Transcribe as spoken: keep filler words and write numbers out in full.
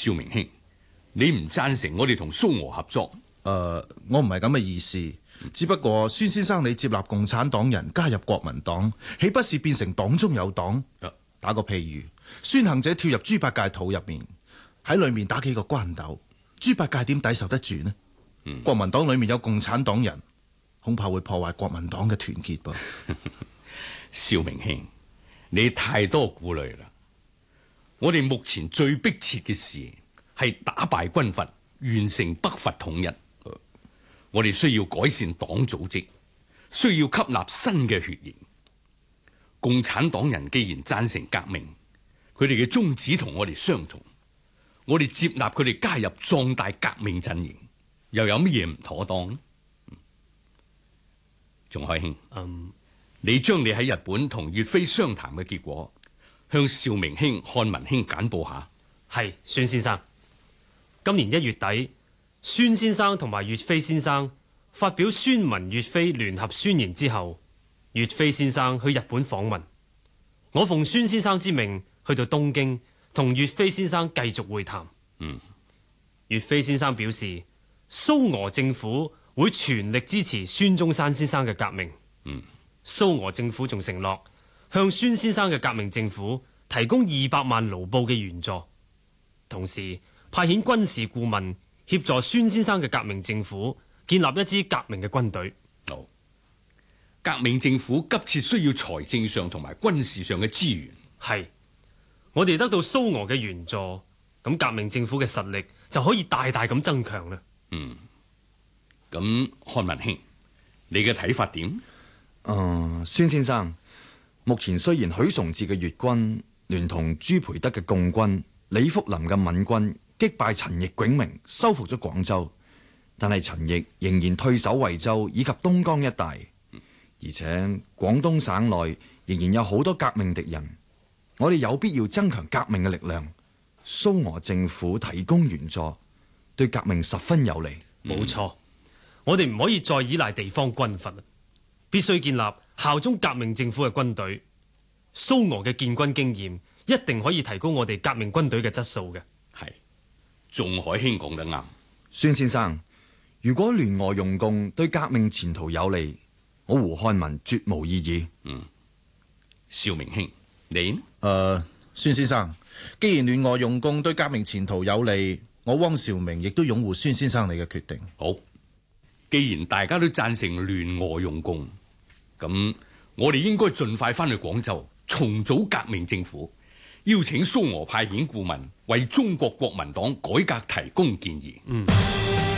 邵明兄，你唔贊成我哋同蘇俄合作？ 誒、呃，我唔係咁嘅意思，只不過孫先生你接納共產黨人加入國民黨，豈不是變成黨中有黨？ 啊、 打個譬如，孫行者跳入豬八戒肚入面，喺裏面打幾個關鬥，豬八戒點抵受得住呢？嗯、國民黨裏面有共產黨人，恐怕會破壞國民黨嘅團結噃。 邵明兄，你太多顧慮啦。我哋目前最迫切嘅事係打敗軍閥，完成北伐統一。呃、我哋需要改善黨組織，需要吸納新嘅血液。共產黨人既然贊成革命，佢哋嘅宗旨同我哋相同，我哋接納佢哋加入壯大革命陣營，又有乜嘢唔妥當呢？仲海兄，嗯，你將你喺日本同岳飛商談嘅結果向邵明兄、漢文兄簡報下。 係，孫先生。今年一月底，孫先生同埋岳飛先生發表孫文岳飛聯合宣言之後，岳飛先生去日本訪問，我奉孫先生之命去到東京，同岳飛先生繼續會談。 嗯， 岳飛先生表示，蘇俄政府會全力支持孫中山先生嘅革命。 嗯， 蘇俄政府仲承諾向孫先生嘅革命政府提供二百萬盧布嘅援助，同時派遣軍事顧問協助孫先生嘅革命政府建立一支革命嘅軍隊。 好，革命政府急切需要財政上同埋軍事上嘅資源。 係，我哋得到蘇俄嘅援助，咁革命政府嘅實力就可以大大咁增強啦。 嗯，咁漢文兄，你嘅睇法點？ 嗯，孫先生，目前雖然許崇智嘅粵軍聯同朱培德嘅共軍、李福林嘅閩軍擊敗陳毅迥明，收復咗廣州，但係陳毅仍然退守惠州以及東江一帶，而且廣東省內仍然有好多革命敵人，我哋有必要增強革命嘅力量。蘇俄政府提供援助，對革命十分有利。 冇錯，我哋唔可以再依賴地方軍閥，必須建立效忠革命政府嘅軍隊。蘇俄嘅建軍經驗一定可以提高我哋革命軍隊嘅質素嘅。 係，仲海兄講得啱。 孫先生，如果聯俄容共對革命前途有利，我胡漢民絕無異議。 嗯，邵明兄，你呢？ 誒、呃，孫先生，既然聯俄容共對革命前途有利，我汪兆銘亦都擁護孫先生你嘅決定。 好，既然大家都贊成聯俄容共，咁我哋應該盡快翻去廣州重組革命政府，邀請蘇俄派遣顧問為中國國民黨改革提供建議。 嗯。